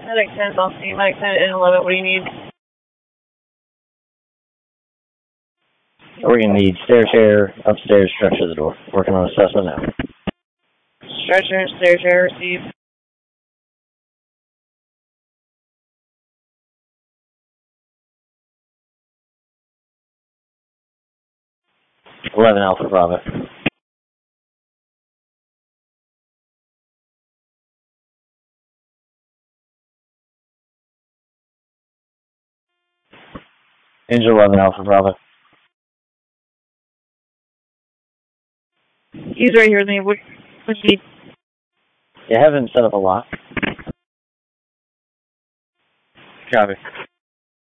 Medic 10, I'll see Medic 10 and 11. What do you need? We're going to need stair chair, upstairs, stretcher the door. Working on assessment now. Stretcher, stair chair, receive. Alpha Bravo. Engine 11 Alpha Bravo. He's right here with me. What do you need? You haven't set up a lock. Copy.